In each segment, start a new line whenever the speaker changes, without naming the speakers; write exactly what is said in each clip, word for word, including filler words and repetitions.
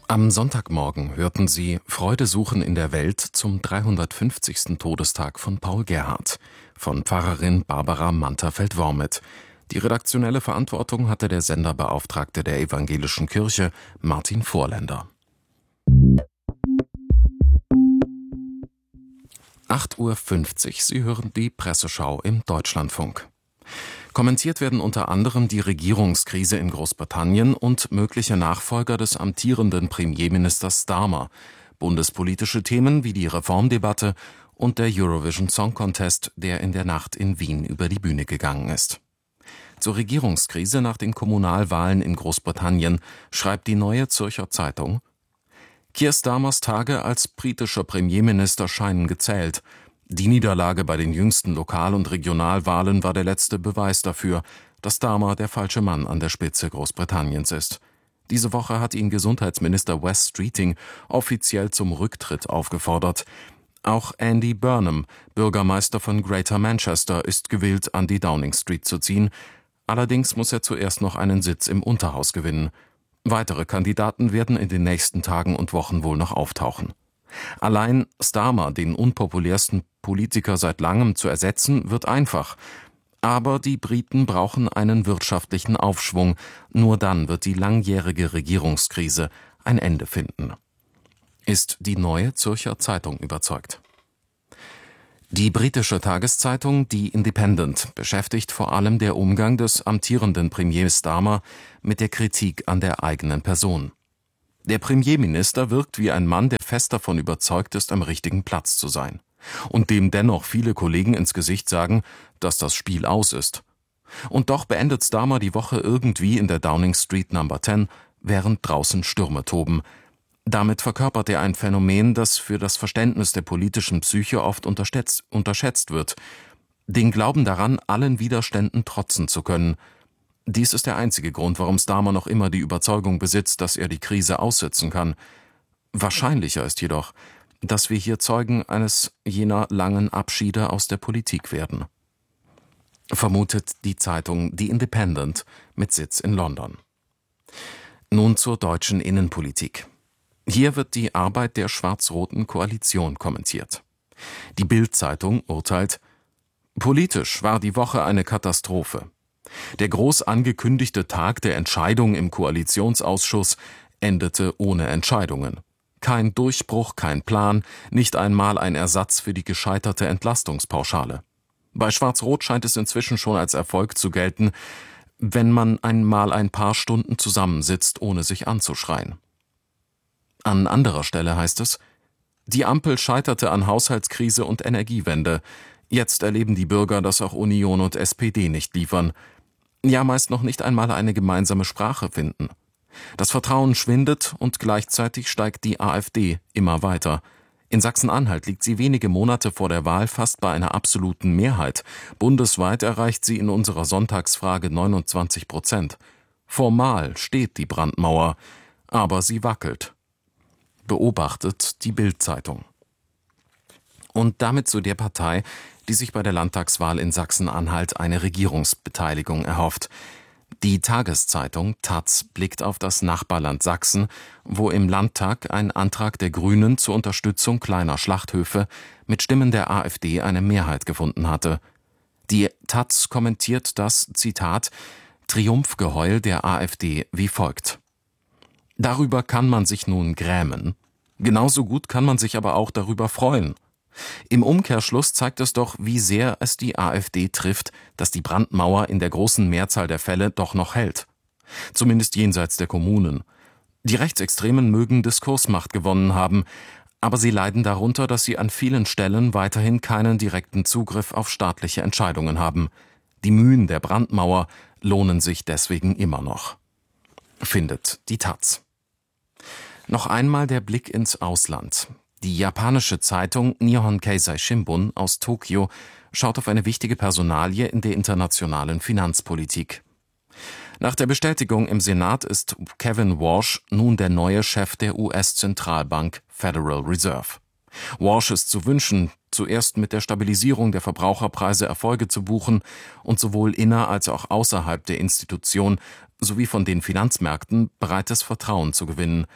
Am Sonntagmorgen hörten Sie Freude suchen in der Welt zum dreihundertfünfzigsten Todestag von Paul Gerhardt von Pfarrerin Barbara Mantafeld-Wormet. Die redaktionelle Verantwortung hatte der Senderbeauftragte der Evangelischen Kirche, Martin Vorländer. acht Uhr fünfzig, Sie hören die Presseschau im Deutschlandfunk. Kommentiert werden unter anderem die Regierungskrise in Großbritannien und mögliche Nachfolger des amtierenden Premierministers Starmer, bundespolitische Themen wie die Reformdebatte und der Eurovision Song Contest, der in der Nacht in Wien über die Bühne gegangen ist. Zur Regierungskrise nach den Kommunalwahlen in Großbritannien schreibt die Neue Zürcher Zeitung: Keir Starmers Tage als britischer Premierminister scheinen gezählt. Die Niederlage bei den jüngsten Lokal- und Regionalwahlen war der letzte Beweis dafür, dass Starmer der falsche Mann an der Spitze Großbritanniens ist. Diese Woche hat ihn Gesundheitsminister Wes Streeting offiziell zum Rücktritt aufgefordert. Auch Andy Burnham, Bürgermeister von Greater Manchester, ist gewillt, an die Downing Street zu ziehen. Allerdings muss er zuerst noch einen Sitz im Unterhaus gewinnen. Weitere Kandidaten werden in den nächsten Tagen und Wochen wohl noch auftauchen. Allein Starmer, den unpopulärsten Politiker seit langem, zu ersetzen, wird einfach. Aber die Briten brauchen einen wirtschaftlichen Aufschwung. Nur dann wird die langjährige Regierungskrise ein Ende finden. Ist die Neue Zürcher Zeitung überzeugt. Die britische Tageszeitung The Independent beschäftigt vor allem der Umgang des amtierenden Premiers Starmer mit der Kritik an der eigenen Person. Der Premierminister wirkt wie ein Mann, der fest davon überzeugt ist, am richtigen Platz zu sein. Und dem dennoch viele Kollegen ins Gesicht sagen, dass das Spiel aus ist. Und doch beendet Starmer die Woche irgendwie in der Downing Street Number zehn, während draußen Stürme toben. Damit verkörpert er ein Phänomen, das für das Verständnis der politischen Psyche oft unterschätzt, unterschätzt wird. Den Glauben daran, allen Widerständen trotzen zu können. Dies ist der einzige Grund, warum Starmer noch immer die Überzeugung besitzt, dass er die Krise aussitzen kann. Wahrscheinlicher ist jedoch, dass wir hier Zeugen eines jener langen Abschiede aus der Politik werden. Vermutet die Zeitung The Independent mit Sitz in London. Nun zur deutschen Innenpolitik. Hier wird die Arbeit der schwarz-roten Koalition kommentiert. Die Bild-Zeitung urteilt: Politisch war die Woche eine Katastrophe. Der groß angekündigte Tag der Entscheidung im Koalitionsausschuss endete ohne Entscheidungen. Kein Durchbruch, kein Plan, nicht einmal ein Ersatz für die gescheiterte Entlastungspauschale. Bei Schwarz-Rot scheint es inzwischen schon als Erfolg zu gelten, wenn man einmal ein paar Stunden zusammensitzt, ohne sich anzuschreien. An anderer Stelle heißt es: Die Ampel scheiterte an Haushaltskrise und Energiewende. Jetzt erleben die Bürger, dass auch Union und S P D nicht liefern. Ja, meist noch nicht einmal eine gemeinsame Sprache finden. Das Vertrauen schwindet und gleichzeitig steigt die AfD immer weiter. In Sachsen-Anhalt liegt sie wenige Monate vor der Wahl fast bei einer absoluten Mehrheit. Bundesweit erreicht sie in unserer Sonntagsfrage neunundzwanzig Prozent. Formal steht die Brandmauer, aber sie wackelt. Beobachtet die Bild-Zeitung. Und damit zu der Partei, die sich bei der Landtagswahl in Sachsen-Anhalt eine Regierungsbeteiligung erhofft. Die Tageszeitung Taz blickt auf das Nachbarland Sachsen, wo im Landtag ein Antrag der Grünen zur Unterstützung kleiner Schlachthöfe mit Stimmen der AfD eine Mehrheit gefunden hatte. Die Taz kommentiert das, Zitat, Triumphgeheul der AfD wie folgt: Darüber kann man sich nun grämen. Genauso gut kann man sich aber auch darüber freuen. Im Umkehrschluss zeigt es doch, wie sehr es die AfD trifft, dass die Brandmauer in der großen Mehrzahl der Fälle doch noch hält. Zumindest jenseits der Kommunen. Die Rechtsextremen mögen Diskursmacht gewonnen haben, aber sie leiden darunter, dass sie an vielen Stellen weiterhin keinen direkten Zugriff auf staatliche Entscheidungen haben. Die Mühen der Brandmauer lohnen sich deswegen immer noch. Findet die Taz. Noch einmal der Blick ins Ausland. Die japanische Zeitung Nihon Keizai Shimbun aus Tokio schaut auf eine wichtige Personalie in der internationalen Finanzpolitik. Nach der Bestätigung im Senat ist Kevin Walsh nun der neue Chef der U S-Zentralbank Federal Reserve. Walsh ist zu wünschen, zuerst mit der Stabilisierung der Verbraucherpreise Erfolge zu buchen und sowohl inner- als auch außerhalb der Institution sowie von den Finanzmärkten breites Vertrauen zu gewinnen.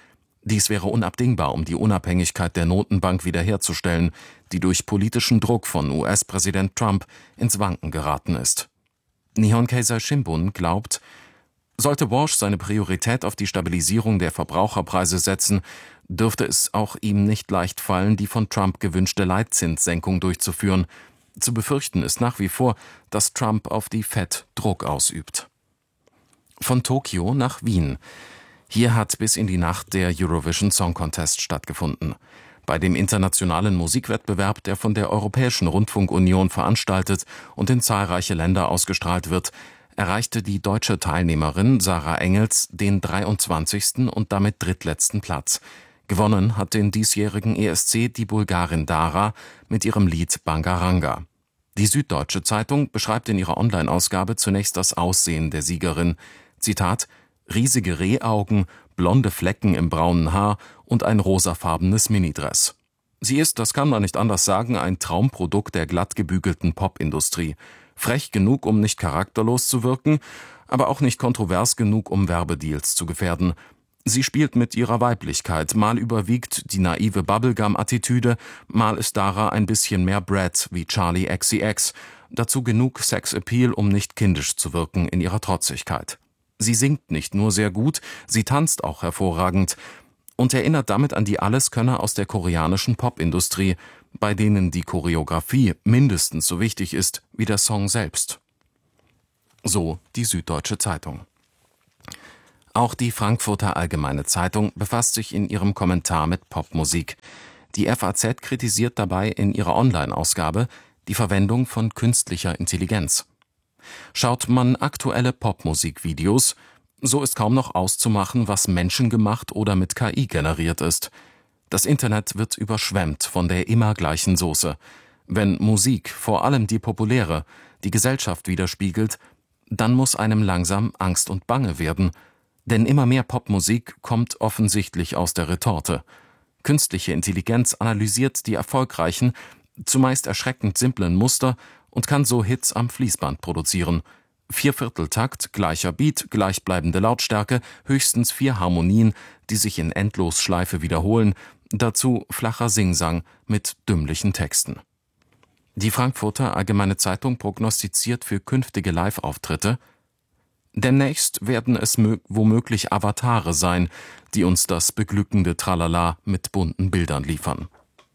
Dies wäre unabdingbar, um die Unabhängigkeit der Notenbank wiederherzustellen, die durch politischen Druck von U S-Präsident Trump ins Wanken geraten ist. Nihon Keizai Shimbun glaubt, sollte Walsh seine Priorität auf die Stabilisierung der Verbraucherpreise setzen, dürfte es auch ihm nicht leicht fallen, die von Trump gewünschte Leitzinssenkung durchzuführen. Zu befürchten ist nach wie vor, dass Trump auf die Fed Druck ausübt. Von Tokio nach Wien. Hier hat bis in die Nacht der Eurovision Song Contest stattgefunden. Bei dem internationalen Musikwettbewerb, der von der Europäischen Rundfunkunion veranstaltet und in zahlreiche Länder ausgestrahlt wird, erreichte die deutsche Teilnehmerin Sarah Engels den dreiundzwanzigsten und damit drittletzten Platz. Gewonnen hat den diesjährigen E S C die Bulgarin Dara mit ihrem Lied Bangaranga. Die Süddeutsche Zeitung beschreibt in ihrer Online-Ausgabe zunächst das Aussehen der Siegerin. Zitat: riesige Rehaugen, blonde Flecken im braunen Haar und ein rosafarbenes Minidress. Sie ist, das kann man nicht anders sagen, ein Traumprodukt der glatt gebügelten Popindustrie. Frech genug, um nicht charakterlos zu wirken, aber auch nicht kontrovers genug, um Werbedeals zu gefährden. Sie spielt mit ihrer Weiblichkeit, mal überwiegt die naive Bubblegum-Attitüde, mal ist Dara ein bisschen mehr Brat wie Charli X C X, dazu genug Sexappeal, um nicht kindisch zu wirken in ihrer Trotzigkeit. Sie singt nicht nur sehr gut, sie tanzt auch hervorragend und erinnert damit an die Alleskönner aus der koreanischen Popindustrie, bei denen die Choreografie mindestens so wichtig ist wie der Song selbst. So die Süddeutsche Zeitung. Auch die Frankfurter Allgemeine Zeitung befasst sich in ihrem Kommentar mit Popmusik. Die F A Z kritisiert dabei in ihrer Online-Ausgabe die Verwendung von künstlicher Intelligenz. Schaut man aktuelle Popmusikvideos, so ist kaum noch auszumachen, was menschengemacht oder mit K I generiert ist. Das Internet wird überschwemmt von der immer gleichen Soße. Wenn Musik, vor allem die populäre, die Gesellschaft widerspiegelt, dann muss einem langsam Angst und Bange werden. Denn immer mehr Popmusik kommt offensichtlich aus der Retorte. Künstliche Intelligenz analysiert die erfolgreichen, zumeist erschreckend simplen Muster und kann so Hits am Fließband produzieren. Viervierteltakt, gleicher Beat, gleichbleibende Lautstärke, höchstens vier Harmonien, die sich in Endlosschleife wiederholen, dazu flacher Singsang mit dümmlichen Texten. Die Frankfurter Allgemeine Zeitung prognostiziert für künftige Live-Auftritte: demnächst werden es mö- womöglich Avatare sein, die uns das beglückende Tralala mit bunten Bildern liefern.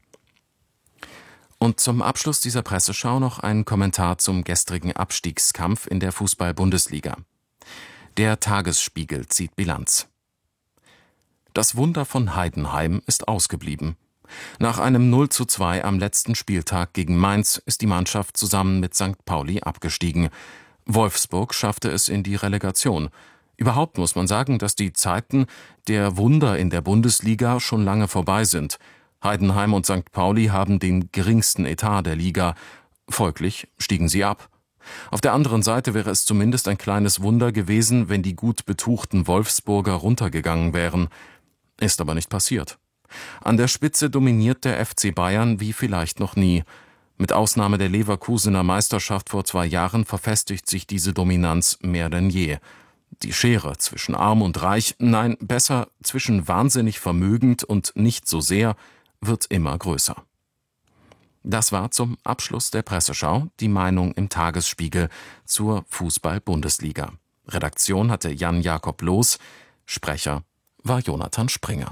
Und zum Abschluss dieser Presseschau noch ein Kommentar zum gestrigen Abstiegskampf in der Fußball-Bundesliga. Der Tagesspiegel zieht Bilanz. Das Wunder von Heidenheim ist ausgeblieben. Nach einem null zu zwei am letzten Spieltag gegen Mainz ist die Mannschaft zusammen mit Sankt Pauli abgestiegen. Wolfsburg schaffte es in die Relegation. Überhaupt muss man sagen, dass die Zeiten der Wunder in der Bundesliga schon lange vorbei sind. Heidenheim und Sankt Pauli haben den geringsten Etat der Liga. Folglich stiegen sie ab. Auf der anderen Seite wäre es zumindest ein kleines Wunder gewesen, wenn die gut betuchten Wolfsburger runtergegangen wären. Ist aber nicht passiert. An der Spitze dominiert der F C Bayern wie vielleicht noch nie. Mit Ausnahme der Leverkusener Meisterschaft vor zwei Jahren verfestigt sich diese Dominanz mehr denn je. Die Schere zwischen Arm und Reich, nein, besser zwischen wahnsinnig vermögend und nicht so sehr, wird immer größer. Das war zum Abschluss der Presseschau die Meinung im Tagesspiegel zur Fußball-Bundesliga. Redaktion hatte Jan-Jakob Loos, Sprecher war Jonathan Springer.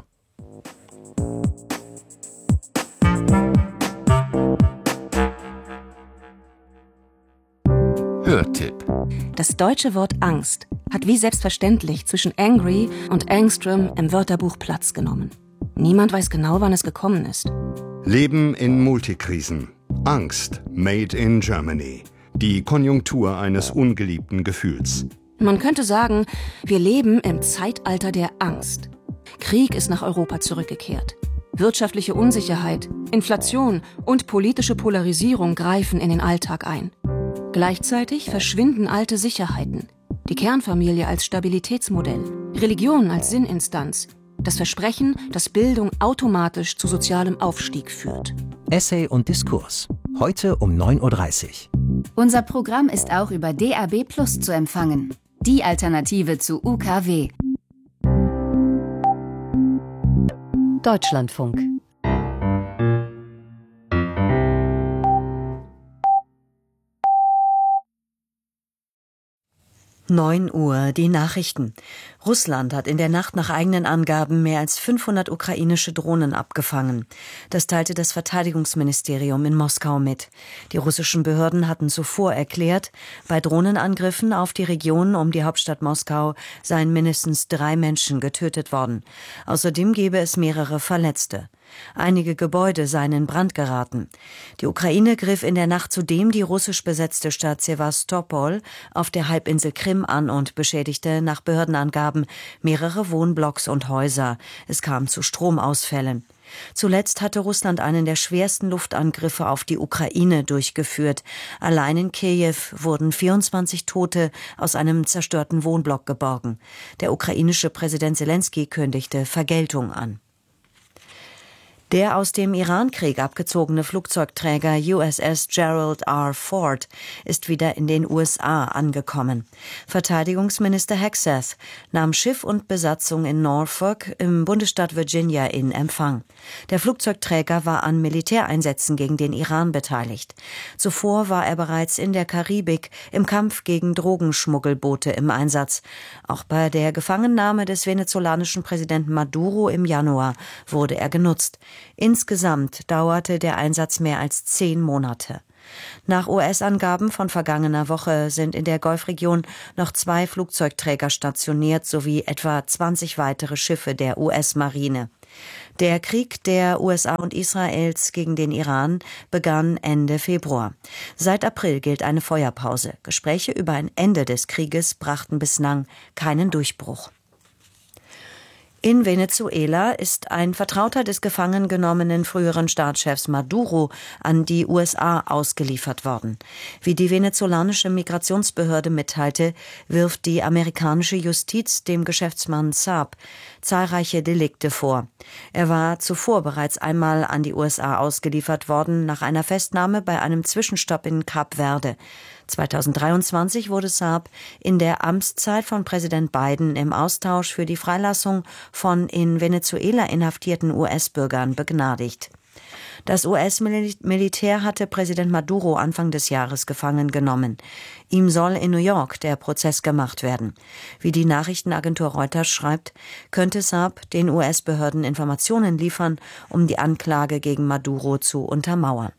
Hörtipp.
Das deutsche Wort Angst hat wie selbstverständlich zwischen angry und angstrom im Wörterbuch Platz genommen. Niemand weiß genau, wann es gekommen ist.
Leben in Multikrisen. Angst, made in Germany. Die Konjunktur eines ungeliebten Gefühls.
Man könnte sagen, wir leben im Zeitalter der Angst. Krieg ist nach Europa zurückgekehrt. Wirtschaftliche Unsicherheit, Inflation und politische Polarisierung greifen in den Alltag ein. Gleichzeitig verschwinden alte Sicherheiten. Die Kernfamilie als Stabilitätsmodell, Religion als Sinninstanz, das Versprechen, dass Bildung automatisch zu sozialem Aufstieg führt.
Essay und Diskurs. Heute um neun Uhr dreißig.
Unser Programm ist auch über D A B Plus zu empfangen. Die Alternative zu U K W.
Deutschlandfunk.
neun Uhr, die Nachrichten. Russland hat in der Nacht nach eigenen Angaben mehr als fünfhundert ukrainische Drohnen abgefangen. Das teilte das Verteidigungsministerium in Moskau mit. Die russischen Behörden hatten zuvor erklärt, bei Drohnenangriffen auf die Region um die Hauptstadt Moskau seien mindestens drei Menschen getötet worden. Außerdem gebe es mehrere Verletzte. Einige Gebäude seien in Brand geraten. Die Ukraine griff in der Nacht zudem die russisch besetzte Stadt Sewastopol auf der Halbinsel Krim an und beschädigte nach Behördenangaben mehrere Wohnblocks und Häuser. Es kam zu Stromausfällen. Zuletzt hatte Russland einen der schwersten Luftangriffe auf die Ukraine durchgeführt. Allein in Kiew wurden vierundzwanzig Tote aus einem zerstörten Wohnblock geborgen. Der ukrainische Präsident Selenskyj kündigte Vergeltung an. Der aus dem Irankrieg abgezogene Flugzeugträger U S S Gerald R. Ford ist wieder in den U S A angekommen. Verteidigungsminister Hegseth nahm Schiff und Besatzung in Norfolk im Bundesstaat Virginia in Empfang. Der Flugzeugträger war an Militäreinsätzen gegen den Iran beteiligt. Zuvor war er bereits in der Karibik im Kampf gegen Drogenschmuggelboote im Einsatz. Auch bei der Gefangennahme des venezolanischen Präsidenten Maduro im Januar wurde er genutzt. Insgesamt dauerte der Einsatz mehr als zehn Monate. Nach U S-Angaben von vergangener Woche sind in der Golfregion noch zwei Flugzeugträger stationiert sowie etwa zwanzig weitere Schiffe der U S-Marine. Der Krieg der U S A und Israels gegen den Iran begann Ende Februar. Seit April gilt eine Feuerpause. Gespräche über ein Ende des Krieges brachten bislang keinen Durchbruch. In Venezuela ist ein Vertrauter des gefangen genommenen früheren Staatschefs Maduro an die U S A ausgeliefert worden. Wie die venezolanische Migrationsbehörde mitteilte, wirft die amerikanische Justiz dem Geschäftsmann Saab zahlreiche Delikte vor. Er war zuvor bereits einmal an die U S A ausgeliefert worden, nach einer Festnahme bei einem Zwischenstopp in Kap Verde. zweitausenddreiundzwanzig wurde Saab in der Amtszeit von Präsident Biden im Austausch für die Freilassung von in Venezuela inhaftierten U S-Bürgern begnadigt. Das U S-Militär hatte Präsident Maduro Anfang des Jahres gefangen genommen. Ihm soll in New York der Prozess gemacht werden. Wie die Nachrichtenagentur Reuters schreibt, könnte Saab den U S-Behörden Informationen liefern, um die Anklage gegen Maduro zu untermauern.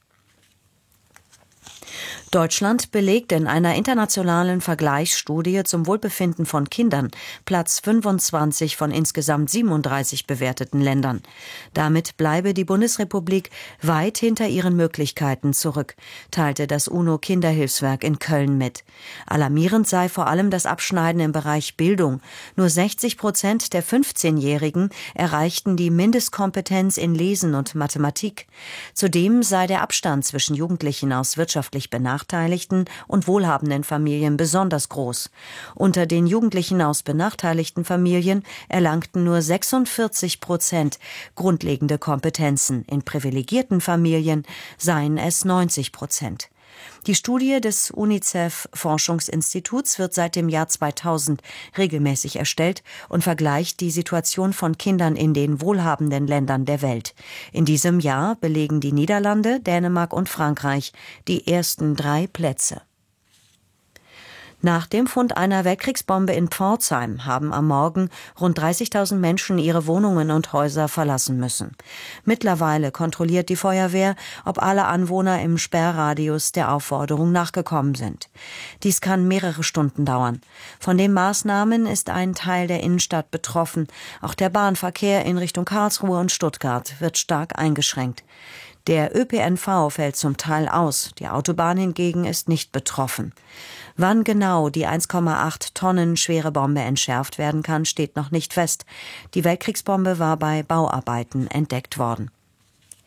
Deutschland belegt in einer internationalen Vergleichsstudie zum Wohlbefinden von Kindern Platz fünfundzwanzig von insgesamt siebenunddreißig bewerteten Ländern. Damit bleibe die Bundesrepublik weit hinter ihren Möglichkeiten zurück, teilte das UNO-Kinderhilfswerk in Köln mit. Alarmierend sei vor allem das Abschneiden im Bereich Bildung. Nur sechzig Prozent der fünfzehnjährigen erreichten die Mindestkompetenz in Lesen und Mathematik. Zudem sei der Abstand zwischen Jugendlichen aus wirtschaftlich benachteiligten und wohlhabenden Familien besonders groß. Unter den Jugendlichen aus benachteiligten Familien erlangten nur sechsundvierzig Prozent grundlegende Kompetenzen. In privilegierten Familien seien es neunzig Prozent. Die Studie des UNICEF-Forschungsinstituts wird seit dem Jahr zweitausend regelmäßig erstellt und vergleicht die Situation von Kindern in den wohlhabenden Ländern der Welt. In diesem Jahr belegen die Niederlande, Dänemark und Frankreich die ersten drei Plätze. Nach dem Fund einer Weltkriegsbombe in Pforzheim haben am Morgen rund dreißigtausend Menschen ihre Wohnungen und Häuser verlassen müssen. Mittlerweile kontrolliert die Feuerwehr, ob alle Anwohner im Sperrradius der Aufforderung nachgekommen sind. Dies kann mehrere Stunden dauern. Von den Maßnahmen ist ein Teil der Innenstadt betroffen. Auch der Bahnverkehr in Richtung Karlsruhe und Stuttgart wird stark eingeschränkt. Der Ö P N V fällt zum Teil aus, die Autobahn hingegen ist nicht betroffen. Wann genau die eins Komma acht Tonnen schwere Bombe entschärft werden kann, steht noch nicht fest. Die Weltkriegsbombe war bei Bauarbeiten entdeckt worden.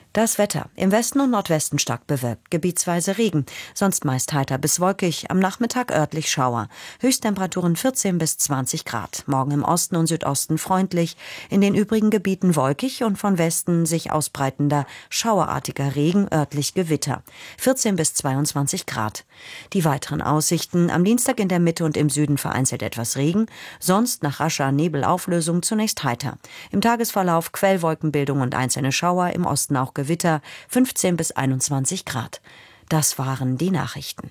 Das Wetter. Im Westen und Nordwesten stark bewölkt, gebietsweise Regen. Sonst meist heiter bis wolkig, am Nachmittag örtlich Schauer. Höchsttemperaturen vierzehn bis zwanzig Grad. Morgen im Osten und Südosten freundlich, in den übrigen Gebieten wolkig und von Westen sich ausbreitender, schauerartiger Regen, örtlich Gewitter. vierzehn bis zweiundzwanzig Grad. Die weiteren Aussichten. Am Dienstag in der Mitte und im Süden vereinzelt etwas Regen. Sonst nach rascher Nebelauflösung zunächst heiter. Im Tagesverlauf Quellwolkenbildung und einzelne Schauer, im Osten auch Gewitter, fünfzehn bis einundzwanzig Grad. Das waren die Nachrichten.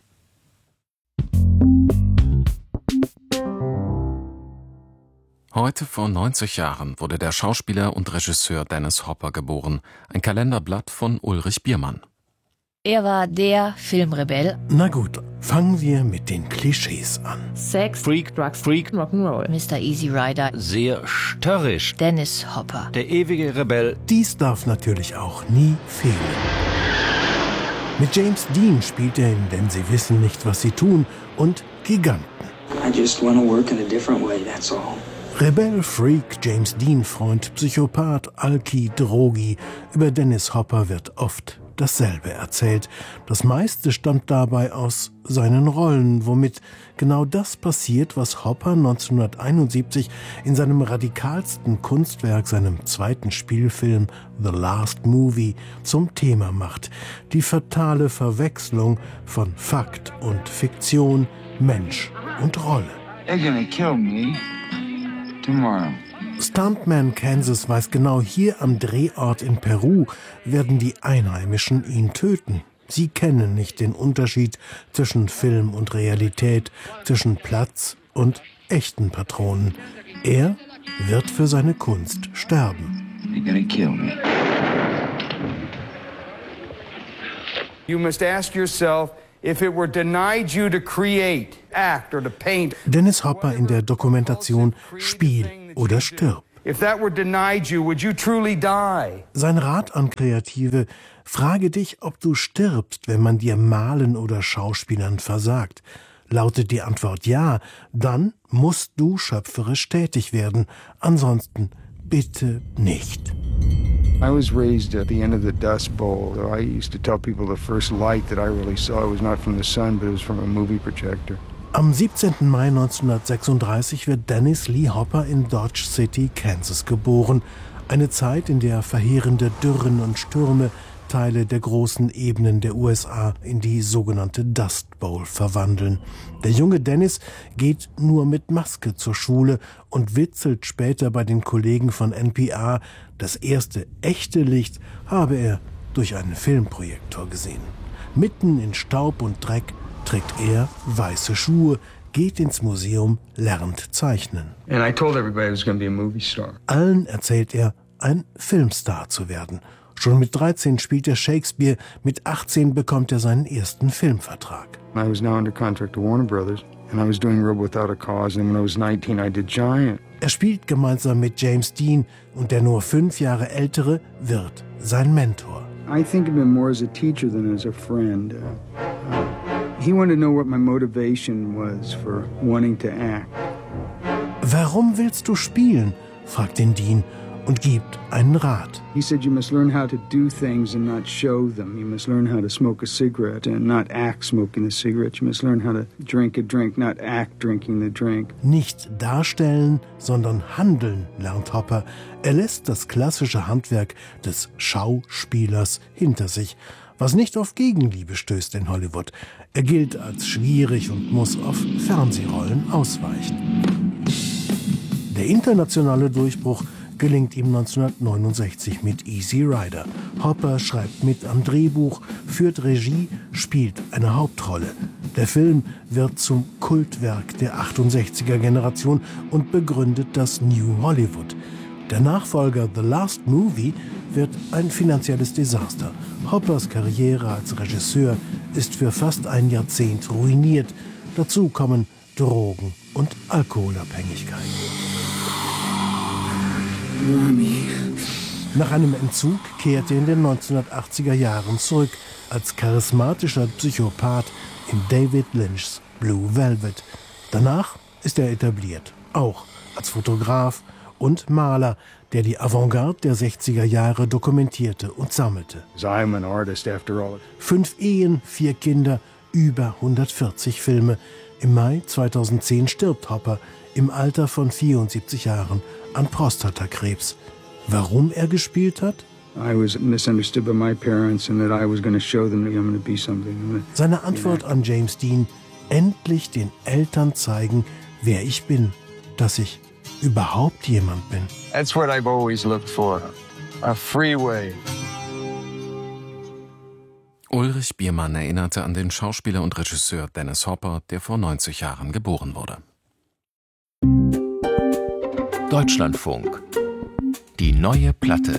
Heute vor neunzig Jahren wurde der Schauspieler und Regisseur Dennis Hopper geboren. Ein Kalenderblatt von Ulrich Biermann.
Er war der Filmrebell.
Na gut, fangen wir mit den Klischees an.
Sex,
Freak, Drugs, Freak,
Rock'n'Roll. Mister Easy Rider.
Sehr störrisch.
Dennis Hopper.
Der ewige Rebell.
Dies darf natürlich auch nie fehlen. Mit James Dean spielt er in Denn sie wissen nicht, was sie tun und Giganten.
I just want to work in a different way, that's all.
Rebell, Freak, James Dean-Freund, Psychopath, Alki, Drogi. Über Dennis Hopper wird oft dasselbe erzählt. Das meiste stammt dabei aus seinen Rollen, womit genau das passiert, was Hopper neunzehnhunderteinundsiebzig in seinem radikalsten Kunstwerk, seinem zweiten Spielfilm The Last Movie, zum Thema macht. Die fatale Verwechslung von Fakt und Fiktion, Mensch und Rolle.
They're gonna kill me tomorrow.
Stuntman Kansas weiß genau, hier am Drehort in Peru werden die Einheimischen ihn töten. Sie kennen nicht den Unterschied zwischen Film und Realität, zwischen Platz und echten Patronen. Er wird für seine Kunst sterben.
They're gonna kill me.
You must ask yourself, if it were denied you to create, act or to paint.
Dennis Hopper in der Dokumentation Spiel oder stirb.
If that were denied you, would you truly die?
Sein Rat an Kreative: Frage dich, ob du stirbst, wenn man dir Malen oder Schauspielern versagt. Lautet die Antwort ja, dann musst du schöpferisch tätig werden. Ansonsten bitte nicht.
I was raised at the end of the Dust Bowl. I used to tell people the first light that I really saw was not from the sun, but it was from a movie projector.
Am siebzehnten Mai neunzehnhundertsechsunddreißig wird Dennis Lee Hopper in Dodge City, Kansas geboren. Eine Zeit, in der verheerende Dürren und Stürme Teile der großen Ebenen der U S A in die sogenannte Dust Bowl verwandeln. Der junge Dennis geht nur mit Maske zur Schule und witzelt später bei den Kollegen von N P R, das erste echte Licht habe er durch einen Filmprojektor gesehen. Mitten in Staub und Dreck trägt er weiße Schuhe, geht ins Museum, lernt zeichnen.
And I told everybody I was going to be a movie star.
Allen erzählt er, ein Filmstar zu werden. Schon mit dreizehn spielt er Shakespeare, mit achtzehn bekommt er seinen ersten Filmvertrag.
I was now under contract to Warner Brothers and I was doing Rebel Without a Cause, and when I was nineteen I did Giant.
Er spielt gemeinsam mit James Dean und der nur fünf Jahre ältere wird sein Mentor.
I think of him more as a teacher than as a friend. Uh, uh, he wanted to know what my motivation was for wanting to act.
Warum willst du spielen? Fragt ihn Dean und gibt einen Rat.
He said you must learn how to do things and not show them. You must learn how to smoke a cigarette and not act smoking the cigarette. You must learn how to drink a drink, not act drinking the drink.
Nicht darstellen, sondern handeln, lernt Hopper. Er lässt das klassische Handwerk des Schauspielers hinter sich, was nicht auf Gegenliebe stößt in Hollywood. Er gilt als schwierig und muss auf Fernsehrollen ausweichen. Der internationale Durchbruch gelingt ihm neunzehnhundertneunundsechzig mit Easy Rider. Hopper schreibt mit am Drehbuch, führt Regie, spielt eine Hauptrolle. Der Film wird zum Kultwerk der achtundsechziger Generation und begründet das New Hollywood. Der Nachfolger The Last Movie wird ein finanzielles Desaster. Hoppers Karriere als Regisseur ist für fast ein Jahrzehnt ruiniert. Dazu kommen Drogen und Alkoholabhängigkeit. Nach einem Entzug kehrt er in den neunzehnhundertachtziger Jahren zurück als charismatischer Psychopath in David Lynchs Blue Velvet. Danach ist er etabliert, auch als Fotograf und Maler, der die Avantgarde der sechziger Jahre dokumentierte und sammelte.
I'm an artist after all.
Fünf Ehen, vier Kinder, über hundertvierzig Filme. Im Mai zweitausendzehn stirbt Hopper im Alter von vierundsiebzig Jahren an Prostatakrebs. Warum er gespielt hat?
I was misunderstood by my parents and that I was going to show them that I'm going to be something.
Seine Antwort an James Dean: endlich den Eltern zeigen, wer ich bin, dass ich überhaupt jemand bin.
That's what I've always looked for. A freeway.
Ulrich Biermann erinnerte an den Schauspieler und Regisseur Dennis Hopper, der vor neunzig Jahren geboren wurde.
Deutschlandfunk. Die neue Platte.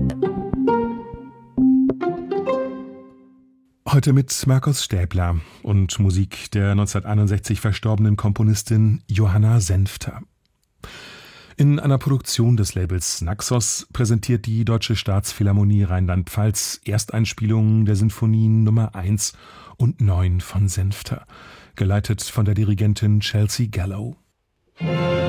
Heute mit Markus Stäbler und Musik der neunzehnhunderteinundsechzig verstorbenen Komponistin Johanna Senfter. In einer Produktion des Labels Naxos präsentiert die Deutsche Staatsphilharmonie Rheinland-Pfalz Ersteinspielungen der Sinfonien Nummer eins und neun von Senfter, geleitet von der Dirigentin Chelsea Gallo.